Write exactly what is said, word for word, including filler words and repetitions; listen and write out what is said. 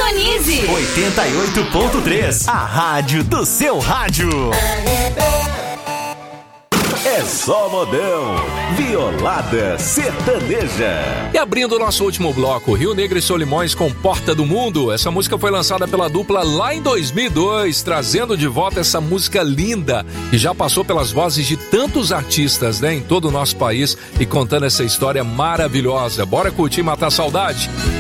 Sintonize oitenta e oito ponto três, a rádio do seu rádio. É só modão, Violada Sertaneja. E abrindo o nosso último bloco, Rio Negro e Solimões com Porta do Mundo. Essa música foi lançada pela dupla lá em dois mil e dois, trazendo de volta essa música linda que já passou pelas vozes de tantos artistas, né, em todo o nosso país e contando essa história maravilhosa. Bora curtir e matar a saudade?